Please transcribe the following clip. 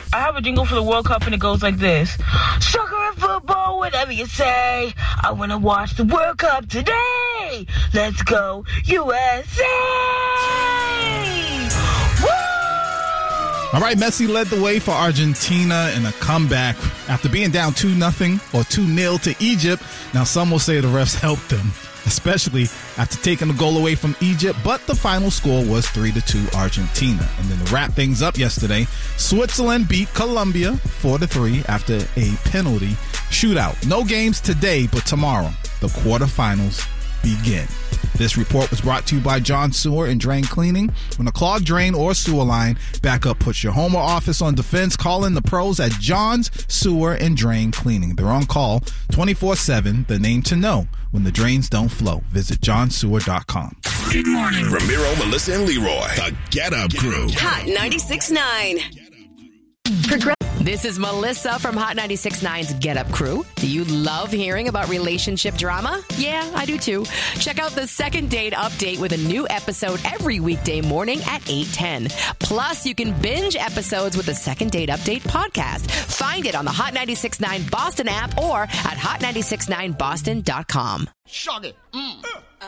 I have a jingle for the World Cup, and it goes like this. Soccer and football, whatever you say. I want to watch the World Cup today. Let's go, USA! Woo! All right, Messi led the way for Argentina in a comeback after being down 2-0 or 2-0 to Egypt. Now, some will say the refs helped them, especially after taking the goal away from Egypt, but the final score was 3-2 Argentina. And then to wrap things up yesterday, Switzerland beat Colombia 4-3 after a penalty shootout. No games today, but tomorrow, the quarterfinals begin. This report was brought to you by John Sewer and Drain Cleaning. When a clogged drain or sewer line backup puts your home or office on defense, call in the pros at John's Sewer and Drain Cleaning. They're on call 24/7, the name to know when the drains don't flow. Visit johnsewer.com. Good morning. Ramiro, Melissa, and Leroy. The Get Up Crew. Hot 96.9. This is Melissa from Hot 96.9's Get Up Crew. Do you love hearing about relationship drama? Yeah, I do too. Check out the Second Date Update with a new episode every weekday morning at 8:10. Plus, you can binge episodes with the Second Date Update podcast. Find it on the Hot 96.9 Boston app or at hot969boston.com. Shog it.